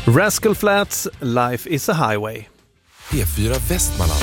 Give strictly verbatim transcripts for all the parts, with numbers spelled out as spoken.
Rascal Flatts, Life is a Highway. P fyra Västmanland.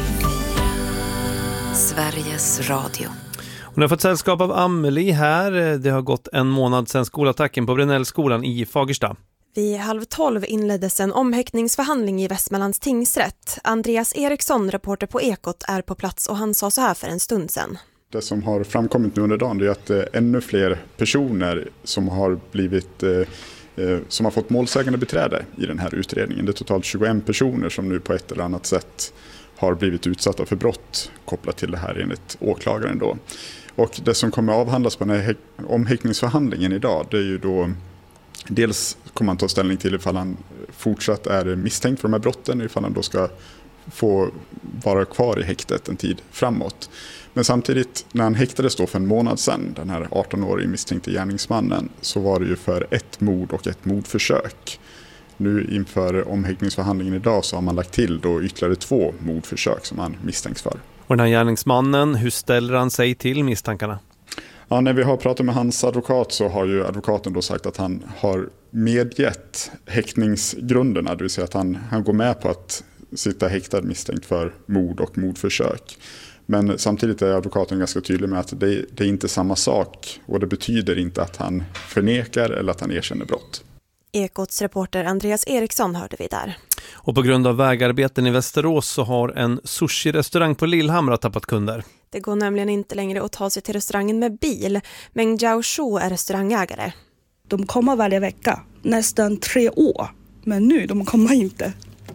Sveriges Radio. Hon har fått sällskap av Amelie här. Det har gått en månad sedan skolattacken på Brännällskolan i Fagersta. Vid halv tolv inleddes en omhäktningsförhandling i Västmanlands tingsrätt. Andreas Eriksson, reporter på Ekot, är på plats och han sa så här för en stund sedan. Det som har framkommit nu under dagen är att det är ännu fler personer som har blivit eh, som har fått målsägande beträde i den här utredningen. Det är totalt tjugoen personer som nu på ett eller annat sätt har blivit utsatta för brott kopplat till det här enligt åklagaren då. Och det som kommer avhandlas på den här omhäktningsförhandlingen idag, det är ju då dels kommer man ta ställning till ifall han fortsatt är misstänkt för de här brotten, ifall han då ska få vara kvar i häktet en tid framåt. Men samtidigt, när han häktades då för en månad sedan, den här arton-årige misstänkte gärningsmannen, så var det ju för ett mord och ett mordförsök. Nu inför omhäktningsförhandlingen idag så har man lagt till då ytterligare två mordförsök som han misstänks för. Och den här gärningsmannen, hur ställer han sig till misstankarna? Ja, när vi har pratat med hans advokat så har ju advokaten då sagt att han har medgett häktningsgrunderna, det vill säga att han, han går med på att sitta häktad misstänkt för mord och mordförsök. Men samtidigt är advokaten ganska tydlig med att det, det är inte samma sak och det betyder inte att han förnekar eller att han erkänner brott. Ekots reporter Andreas Eriksson hörde vi där. Och på grund av vägarbeten i Västerås så har en sushi-restaurang på Lillhamra tappat kunder. Det går nämligen inte längre att ta sig till restaurangen med bil. Meng Jiao Shu är restaurangägare. De kommer varje vecka, nästan tre år. Men nu, de kommer inte.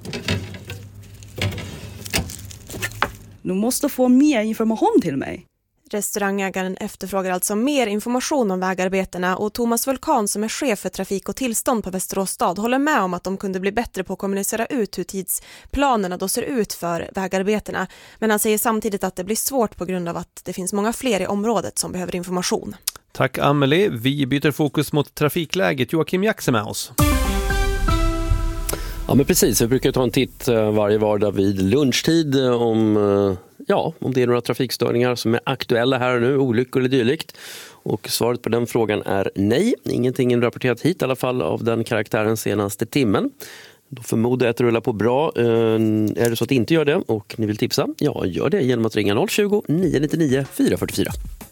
Du måste få mer information till mig. Restaurangägaren efterfrågar alltså mer information om vägarbetena och Thomas Vulkan som är chef för trafik och tillstånd på Västerås stad håller med om att de kunde bli bättre på att kommunicera ut hur tidsplanerna då ser ut för vägarbetena. Men han säger samtidigt att det blir svårt på grund av att det finns många fler i området som behöver information. Tack Amelie. Vi byter fokus mot trafikläget. Joakim Jax är med oss. Ja men precis, vi brukar ta en titt varje vardag vid lunchtid om, ja, om det är några trafikstörningar som är aktuella här och nu, olyckor eller dylikt. Och svaret på den frågan är nej, ingenting är rapporterat hit i alla fall av den karaktären senaste timmen. Då förmodar jag att det rullar på bra. Är det så att det inte gör det och ni vill tipsa, ja gör det genom att ringa noll tjugo, nio nio nio, fyra fyra fyra.